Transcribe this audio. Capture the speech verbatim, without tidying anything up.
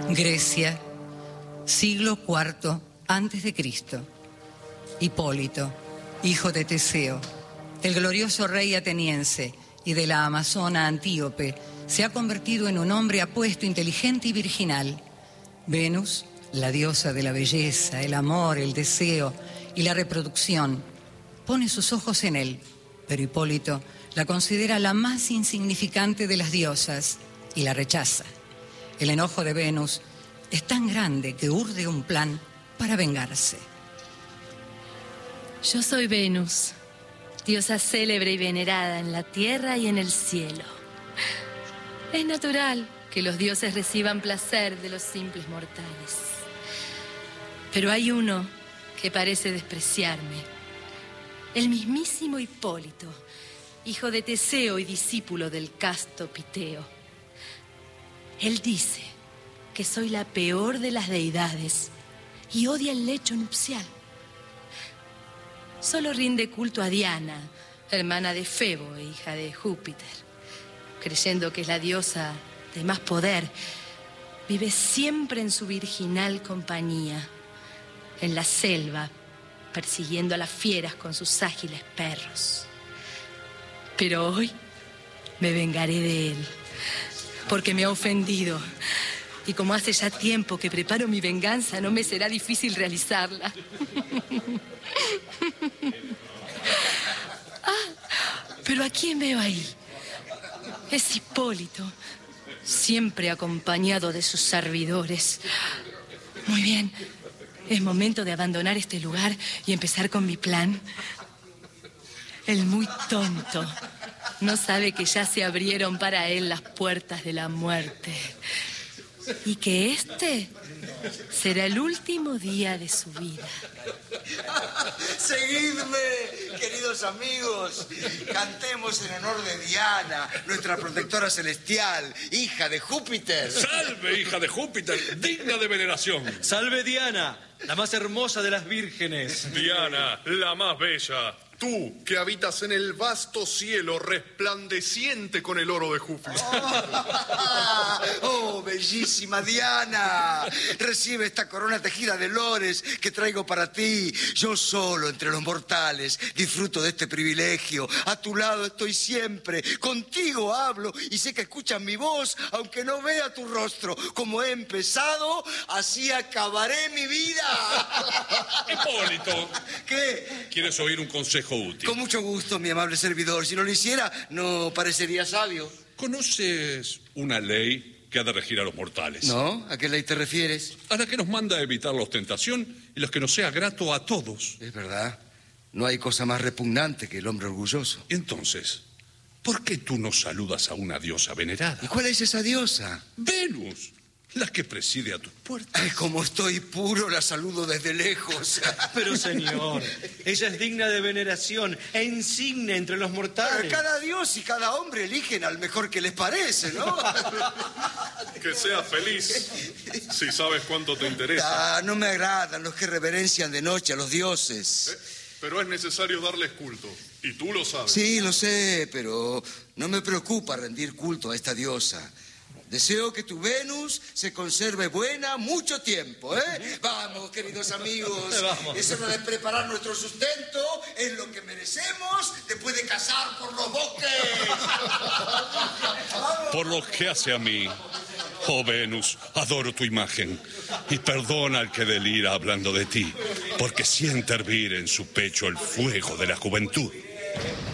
Grecia, siglo cuarto antes de Cristo. Hipólito, hijo de Teseo, el glorioso rey ateniense y de la amazona Antíope, se ha convertido en un hombre apuesto, inteligente y virginal. Venus, la diosa de la belleza, el amor, el deseo y la reproducción, pone sus ojos en él, pero Hipólito la considera la más insignificante de las diosas y la rechaza. El enojo de Venus es tan grande que urde un plan para vengarse. Yo soy Venus, diosa célebre y venerada en la tierra y en el cielo. Es natural que los dioses reciban placer de los simples mortales. Pero hay uno que parece despreciarme. El mismísimo Hipólito, hijo de Teseo y discípulo del casto Piteo. Él dice que soy la peor de las deidades y odia el lecho nupcial. Solo rinde culto a Diana, hermana de Febo e hija de Júpiter, creyendo que es la diosa de más poder. Vive siempre en su virginal compañía, en la selva, persiguiendo a las fieras con sus ágiles perros. Pero hoy me vengaré de él, porque me ha ofendido. Y como hace ya tiempo que preparo mi venganza, no me será difícil realizarla. Ah, pero ¿a quién veo ahí? Es Hipólito, siempre acompañado de sus servidores. Muy bien, es momento de abandonar este lugar y empezar con mi plan. El muy tonto no sabe que ya se abrieron para él las puertas de la muerte y que este será el último día de su vida. Seguidme, queridos amigos. Cantemos en honor de Diana, nuestra protectora celestial, hija de Júpiter. ¡Salve, hija de Júpiter, digna de veneración! ¡Salve, Diana, la más hermosa de las vírgenes! Diana, la más bella. Tú, que habitas en el vasto cielo resplandeciente con el oro de Júpiter. Oh, oh, bellísima Diana. Recibe esta corona tejida de lores que traigo para ti. Yo solo entre los mortales disfruto de este privilegio. A tu lado estoy siempre. Contigo hablo y sé que escuchas mi voz, aunque no vea tu rostro. Como he empezado, así acabaré mi vida. Hipólito. ¿Qué? ¿Quieres oír un consejo útil? Con mucho gusto, mi amable servidor. Si no lo hiciera, no parecería sabio. ¿Conoces una ley que ha de regir a los mortales? ¿No? ¿A qué ley te refieres? A la que nos manda a evitar la ostentación y la que nos sea grato a todos. Es verdad. No hay cosa más repugnante que el hombre orgulloso. Entonces, ¿por qué tú no saludas a una diosa venerada? ¿Y cuál es esa diosa? Venus, la que preside a tus puertas. Ay, como estoy puro, la saludo desde lejos. Pero, señor, ella es digna de veneración e insigne entre los mortales. Pero cada dios y cada hombre eligen al mejor que les parece, ¿no? Que seas feliz, si sabes cuánto te interesa. Ah, no me agradan los que reverencian de noche a los dioses. ¿Eh? Pero es necesario darles culto, y tú lo sabes. Sí, lo sé, pero no me preocupa rendir culto a esta diosa. Deseo que tu Venus se conserve buena mucho tiempo, ¿eh? Vamos, queridos amigos. Vamos. Es hora de preparar nuestro sustento. Es lo que merecemos después de cazar por los bosques. Por lo que hace a mí, oh Venus, adoro tu imagen. Y perdona al que delira hablando de ti, porque siente hervir en su pecho el fuego de la juventud.